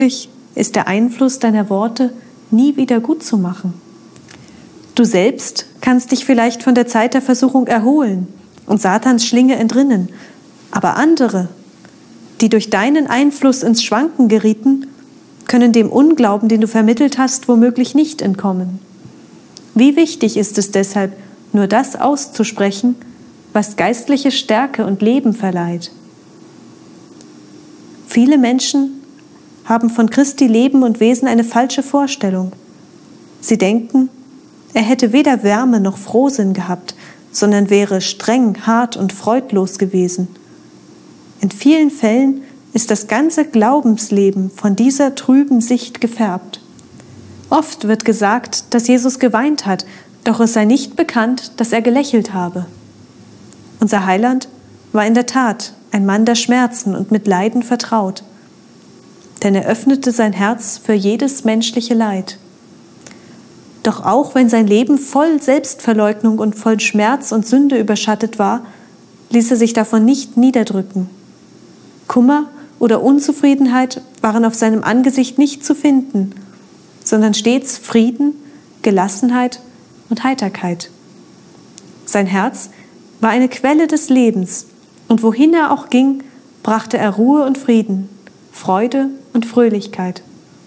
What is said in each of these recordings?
ist der Einfluss deiner Worte nie wieder gut zu machen. Du selbst kannst dich vielleicht von der Zeit der Versuchung erholen und Satans Schlinge entrinnen, aber andere, die durch deinen Einfluss ins Schwanken gerieten, können dem Unglauben, den du vermittelt hast, womöglich nicht entkommen. Wie wichtig ist es deshalb, nur das auszusprechen, was geistliche Stärke und Leben verleiht. Viele Menschen haben von Christi Leben und Wesen eine falsche Vorstellung. Sie denken, er hätte weder Wärme noch Frohsinn gehabt, sondern wäre streng, hart und freudlos gewesen. In vielen Fällen ist das ganze Glaubensleben von dieser trüben Sicht gefärbt. Oft wird gesagt, dass Jesus geweint hat, doch es sei nicht bekannt, dass er gelächelt habe. Unser Heiland war in der Tat ein Mann der Schmerzen und mit Leiden vertraut, denn er öffnete sein Herz für jedes menschliche Leid. Doch auch wenn sein Leben voll Selbstverleugnung und voll Schmerz und Sünde überschattet war, ließ er sich davon nicht niederdrücken. Kummer oder Unzufriedenheit waren auf seinem Angesicht nicht zu finden, sondern stets Frieden, Gelassenheit und Heiterkeit. Sein Herz war eine Quelle des Lebens, und wohin er auch ging, brachte er Ruhe und Frieden, Freude und Fröhlichkeit.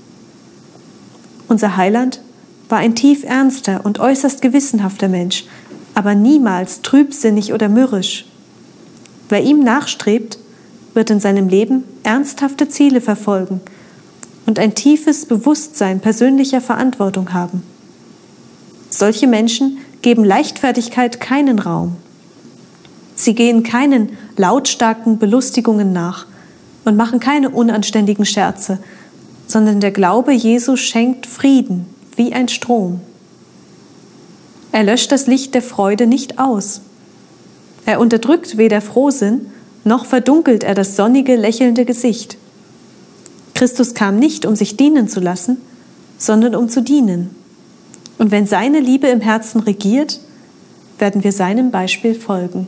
Unser Heiland war ein tief ernster und äußerst gewissenhafter Mensch, aber niemals trübsinnig oder mürrisch. Wer ihm nachstrebt, wird in seinem Leben ernsthafte Ziele verfolgen und ein tiefes Bewusstsein persönlicher Verantwortung haben. Solche Menschen geben Leichtfertigkeit keinen Raum. Sie gehen keinen lautstarken Belustigungen nach und machen keine unanständigen Scherze, sondern der Glaube Jesu schenkt Frieden wie ein Strom. Er löscht das Licht der Freude nicht aus. Er unterdrückt weder Frohsinn, noch verdunkelt er das sonnige, lächelnde Gesicht. Christus kam nicht, um sich dienen zu lassen, sondern um zu dienen. Und wenn seine Liebe im Herzen regiert, werden wir seinem Beispiel folgen.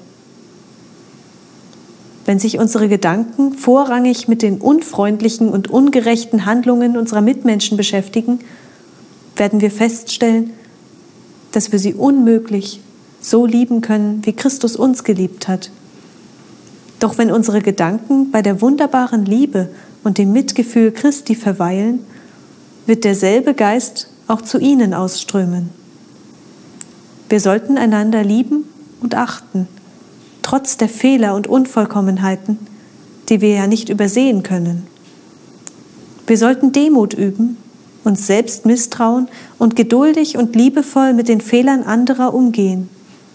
Wenn sich unsere Gedanken vorrangig mit den unfreundlichen und ungerechten Handlungen unserer Mitmenschen beschäftigen, werden wir feststellen, dass wir sie unmöglich so lieben können, wie Christus uns geliebt hat. Doch wenn unsere Gedanken bei der wunderbaren Liebe und dem Mitgefühl Christi verweilen, wird derselbe Geist auch zu ihnen ausströmen. Wir sollten einander lieben und achten, trotz der Fehler und Unvollkommenheiten, die wir ja nicht übersehen können. Wir sollten Demut üben, uns selbst misstrauen und geduldig und liebevoll mit den Fehlern anderer umgehen.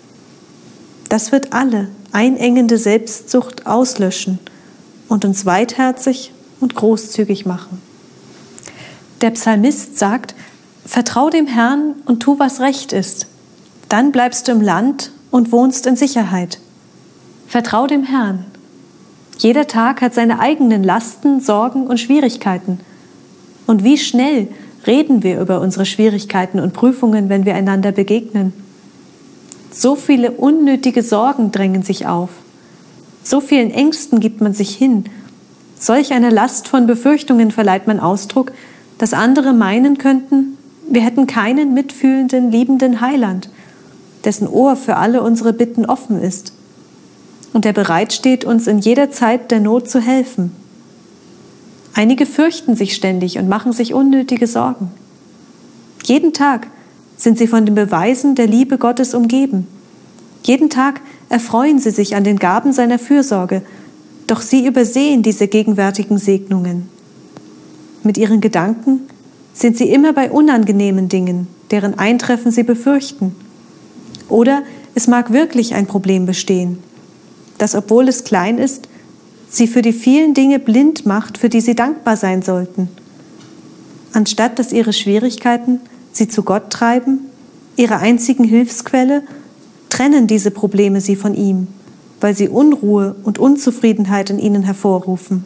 Das wird alle einengende Selbstsucht auslöschen und uns weitherzig und großzügig machen. Der Psalmist sagt: Vertrau dem Herrn und tu, was recht ist. Dann bleibst du im Land und wohnst in Sicherheit. Vertrau dem Herrn. Jeder Tag hat seine eigenen Lasten, Sorgen und Schwierigkeiten. Und wie schnell reden wir über unsere Schwierigkeiten und Prüfungen, wenn wir einander begegnen? So viele unnötige Sorgen drängen sich auf. So vielen Ängsten gibt man sich hin. Solch eine Last von Befürchtungen verleiht man Ausdruck, dass andere meinen könnten, wir hätten keinen mitfühlenden, liebenden Heiland, dessen Ohr für alle unsere Bitten offen ist und der bereit steht, uns in jeder Zeit der Not zu helfen. Einige fürchten sich ständig und machen sich unnötige Sorgen. Jeden Tag sind sie von den Beweisen der Liebe Gottes umgeben. Jeden Tag erfreuen sie sich an den Gaben seiner Fürsorge, doch sie übersehen diese gegenwärtigen Segnungen. Mit ihren Gedanken sind sie immer bei unangenehmen Dingen, deren Eintreffen sie befürchten. Oder es mag wirklich ein Problem bestehen, das, obwohl es klein ist, sie für die vielen Dinge blind macht, für die sie dankbar sein sollten. Anstatt dass ihre Schwierigkeiten sie zu Gott treiben, ihrer einzigen Hilfsquelle, trennen diese Probleme sie von ihm, weil sie Unruhe und Unzufriedenheit in ihnen hervorrufen.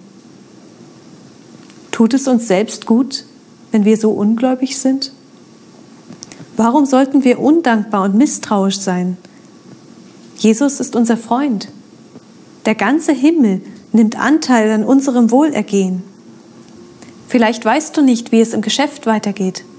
Tut es uns selbst gut, wenn wir so ungläubig sind? Warum sollten wir undankbar und misstrauisch sein? Jesus ist unser Freund. Der ganze Himmel nimmt Anteil an unserem Wohlergehen. Vielleicht weißt du nicht, wie es im Geschäft weitergeht.